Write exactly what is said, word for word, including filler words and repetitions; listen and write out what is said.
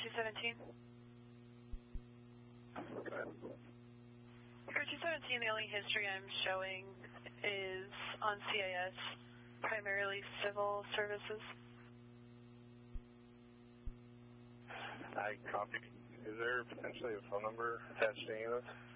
two seventeen. Okay. For two seventeen, the only history I'm showing is on C I S, primarily civil services. I copy. Is there potentially a phone number attached to any of this?